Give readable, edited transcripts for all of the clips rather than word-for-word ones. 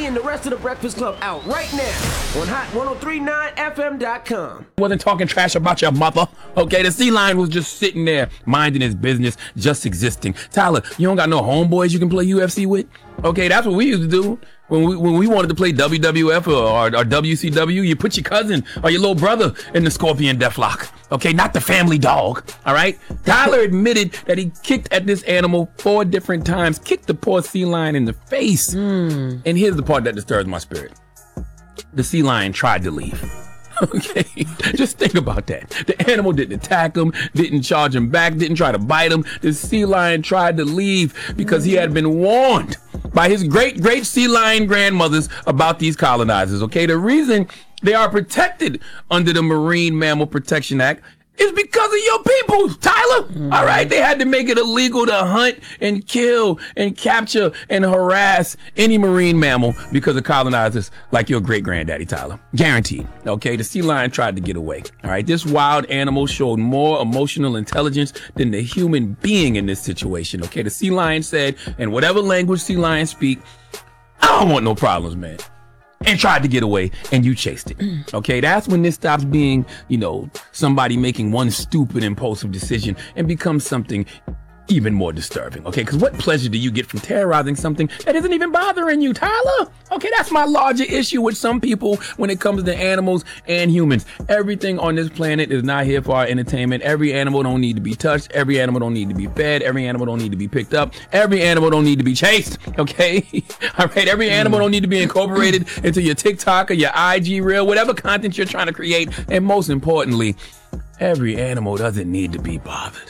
Eddie and the rest of the Breakfast Club out right now on Hot1039FM.com. Wasn't talking trash about your mother, okay? The sea lion was just sitting there, minding his business, just existing. Tyler, you don't got no homeboys you can play UFC with? Okay, that's what we used to do. When we wanted to play WWF or WCW, you put your cousin or your little brother in the Scorpion Deathlock. Okay, not the family dog, all right? Tyler admitted that he kicked at this animal 4 different times, kicked the poor sea lion in the face. And here's the part that disturbs my spirit. The sea lion tried to leave. Okay, just think about that. The animal didn't attack him, didn't charge him back, didn't try to bite him. The sea lion tried to leave because he had been warned by his great sea lion grandmothers about these colonizers. Okay, the reason they are protected under the Marine Mammal Protection Act is because of your people, Tyler. All right, they had to make it illegal to hunt and kill and capture and harass any marine mammal because of colonizers like your great granddaddy, Tyler. Guaranteed. Okay, the sea lion tried to get away. All right, this wild animal showed more emotional intelligence than the human being in this situation. Okay, the sea lion said, in whatever language sea lions speak, I don't want no problems, man. And tried to get away, and you chased it. Okay, that's when this stops being, somebody making one stupid, impulsive decision and becomes something even more disturbing. Okay, because what pleasure do you get from terrorizing something that isn't even bothering you, Tyler? Okay, that's my larger issue with some people when it comes to animals and humans. Everything on this planet is not here for our entertainment. Every animal don't need to be touched. Every animal don't need to be fed. Every animal don't need to be picked up. Every animal don't need to be chased. Okay, all right. Every animal don't need to be incorporated into your TikTok or your IG reel, whatever content you're trying to create. And most importantly, every animal doesn't need to be bothered.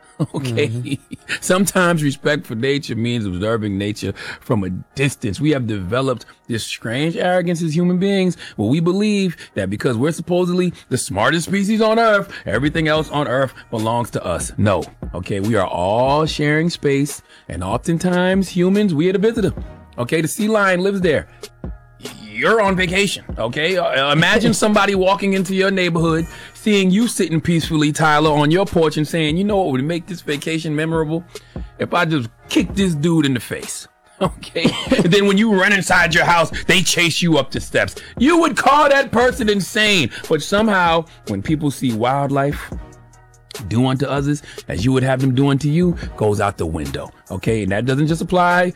Okay. Sometimes respect for nature means observing nature from a distance. We have developed this strange arrogance as human beings where we believe that because we're supposedly the smartest species on Earth, everything else on Earth belongs to us. No. Okay. We are all sharing space, and oftentimes humans, we are the visitor. Okay. The sea lion lives there. You're on vacation, okay? Imagine somebody walking into your neighborhood, seeing you sitting peacefully, Tyler, on your porch and saying, you know what would make this vacation memorable? If I just kick this dude in the face, okay? And then when you run inside your house, they chase you up the steps. You would call that person insane. But somehow, when people see wildlife do unto others as you would have them do unto you, goes out the window. Okay, and that doesn't just apply,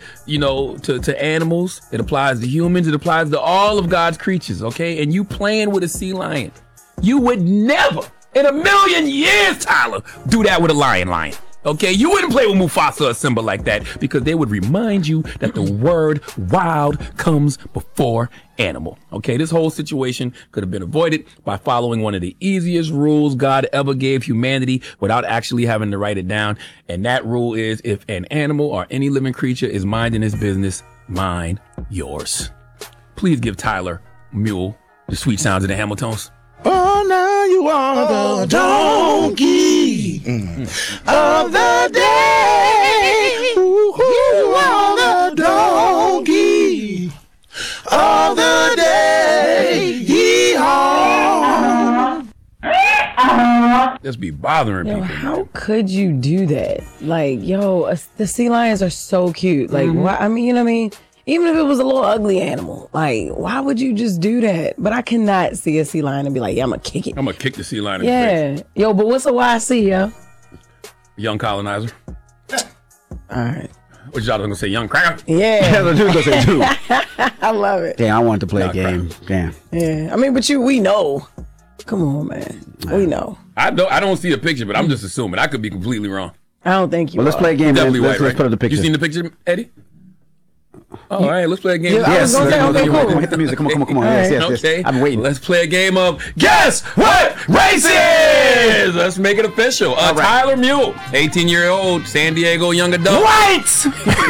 to animals. It applies to humans. It applies to all of God's creatures. Okay, and you playing with a sea lion, you would never in a million years, Tyler, do that with a lion. Okay, you wouldn't play with Mufasa or Simba like that because they would remind you that the word wild comes before animal. Okay, this whole situation could have been avoided by following one of the easiest rules God ever gave humanity without actually having to write it down. And that rule is, if an animal or any living creature is minding its business, mind yours. Please give Tyler Mule the sweet sounds of the Hamiltons. Oh, now you are the donkey of the day. You are the donkey of the day. Yee-haw. Just be bothering people. How could you do that? Like, the sea lions are so cute. Like, why? I mean, you know what I mean? Even if it was a little ugly animal, like, why would you just do that? But I cannot see a sea lion and be like, yeah, I'm going to kick it. I'm going to kick the sea lion in the face. Yo, but what's a YC, yo? Young colonizer. All right. What y'all going to say, young cracker? Yeah. That's what you going to say, too. I love it. Damn, I wanted to play a game. Damn. Yeah. I mean, but we know. Come on, man. We know. I don't see the picture, but I'm just assuming. I could be completely wrong. I don't think you Well, let's play a game. Let's put up the picture. You seen the picture, Eddie? All right, let's play a game. Yes. Come on, hit the music. Come on. Yes. Okay. I've been waiting. Let's play a game of Guess What Races? Let's make it official. Right. Tyler Mule, 18-year-old San Diego young adult. Right!